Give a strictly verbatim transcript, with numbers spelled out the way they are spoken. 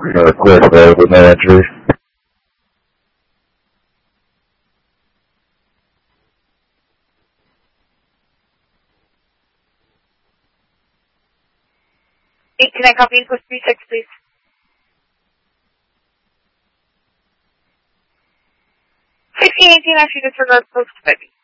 Uh, clear today with no entry. Eight, can I copy input three six, please? Sixteen eighteen, actually disregard post baby.